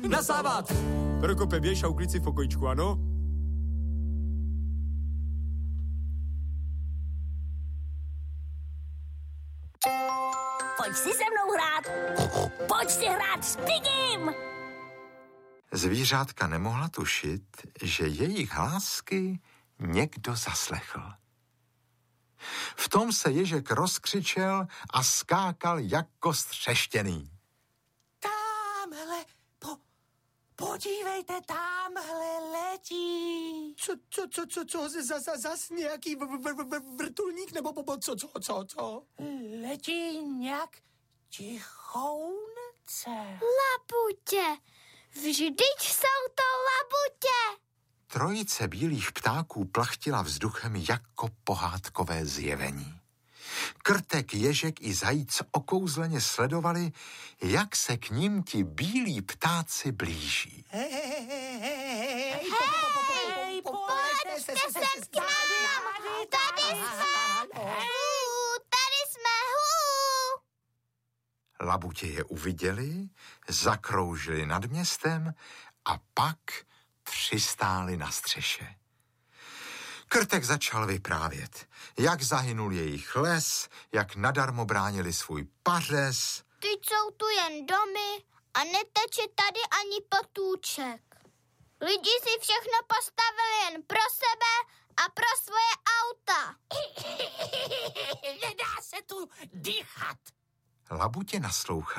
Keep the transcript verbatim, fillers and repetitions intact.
Nasávat! Prokope, běž a uklid si v pokojíčku, ano? Pojď si se mnou hrát. Pojď si hrát s Pigim. Zvířátka nemohla tušit, že jejich hlásky někdo zaslechl. V tom se ježek rozkřičel a skákal jako střeštěný. Támhle, po, podívejte, támhle letí. Co, co, co, co, co, za, za, zas nějaký v, v, v, vrtulník, nebo po, co, co, co, co? Letí nějak tichounce. Labutě, vždyť jsou to labutě. Trojice bílých ptáků plachtila vzduchem jako pohádkové zjevení. Krtek, ježek i zajíc okouzleně sledovali, jak se k ním ti bílí ptáci blíží. Hej, hej, hej, hej, hej, Hej, poleďte sem k nám, tady jsme, hů, tady jsme, hů. Labutě je uviděli, zakroužili nad městem a pak přistáli na střeše. Krtek začal vyprávět, jak zahynul jejich les, jak nadarmo bránili svůj pařez. Teď jsou tu jen domy a neteče tady ani potůček. Lidi si všechno postavili jen pro sebe a pro svoje auta. Nedá se tu dýchat. Labutě naslouchali